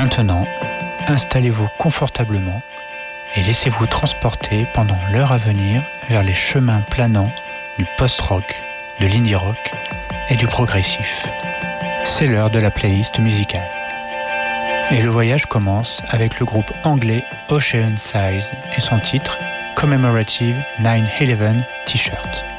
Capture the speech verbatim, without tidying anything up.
Maintenant, installez-vous confortablement et laissez-vous transporter pendant l'heure à venir vers les chemins planants du post-rock, de l'indie rock et du progressif. C'est l'heure de la playlist musicale. Et le voyage commence avec le groupe anglais Ocean Size et son titre Commemorative nine eleven T-shirt.